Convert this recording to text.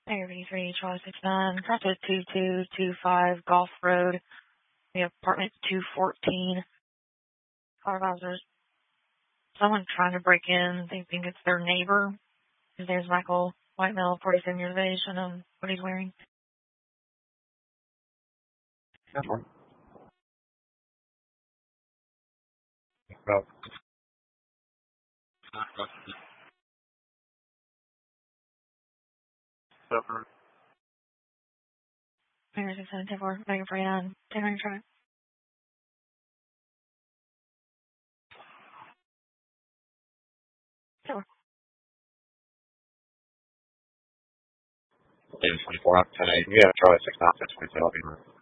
ARV3, Charlie 69, Crossroads 2225, Golf Road, the apartment 214. Supervisors. Someone trying to break in. They think it's their neighbor. His name is Michael, white male, 47 years of age. I don't know what he's wearing. That's one. Well, Here's 674, Megan 49, 10 ring track. Sure. 24 out of 10 8. Yeah, Charlie 69, 622. I'll be right.